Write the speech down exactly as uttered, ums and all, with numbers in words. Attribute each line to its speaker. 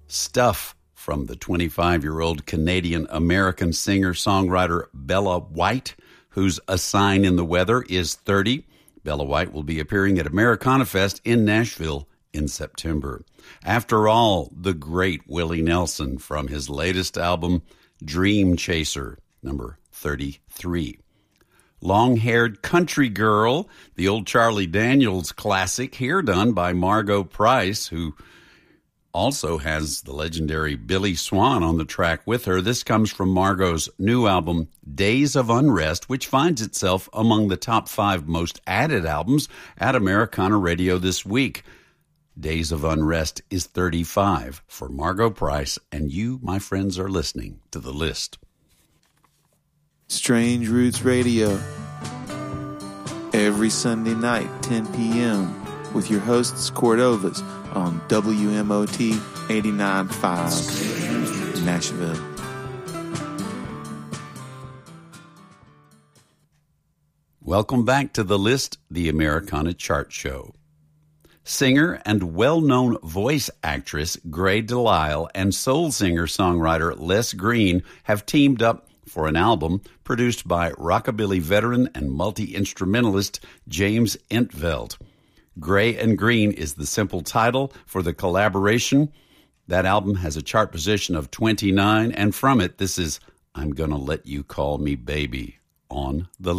Speaker 1: Stuff from the twenty-five-year-old Canadian-American singer-songwriter Bella White, whose A Sign in the Weather is thirty. Bella White will be appearing at Americana Fest in Nashville in September. After All, the great Willie Nelson from his latest album, Dream Chaser, number thirty-three. Long-Haired Country Girl, the old Charlie Daniels classic, here done by Margo Price, who also has the legendary Billy Swan on the track with her. This comes from Margo's new album, Days of Unrest, which finds itself among the top five most added albums at Americana Radio this week. Days of Unrest is thirty-five for Margo Price, and you, my friends, are listening to The List.
Speaker 2: Strange Roots Radio, every Sunday night, ten p.m., with your hosts, Cordovas, on W M O T eighty-nine point five, Nashville.
Speaker 1: Welcome back to The List, the Americana Chart Show. Singer and well-known voice actress Grey DeLisle and soul singer-songwriter Les Green have teamed up for an album produced by rockabilly veteran and multi-instrumentalist James Entveld. Grey and Green is the simple title for the collaboration. That album has a chart position of twenty-nine, and from it, this is I'm Gonna Let You Call Me Baby on the